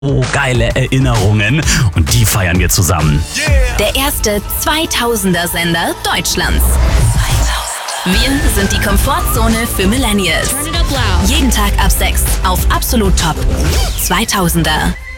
Oh, geile Erinnerungen und die feiern wir zusammen. Der erste 2000er-Sender Deutschlands. Wir sind die Komfortzone für Millennials. Jeden Tag ab 6 auf Absolut Top. 2000er.